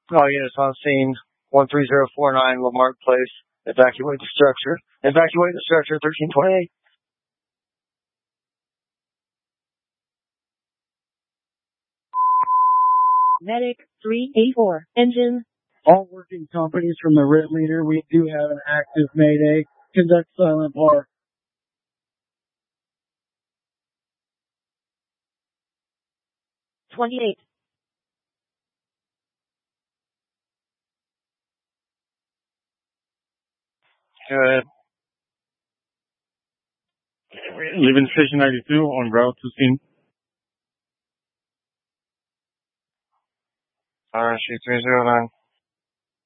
All units on scene. 13049 Lamarck Place. Evacuate the structure. Evacuate the structure. 1328. Medic 384. Engine. All working companies from the Red Leader, we do have an active mayday. Conduct silent par. '28. Go ahead. Leaving station 92 on route to scene. RSG 309.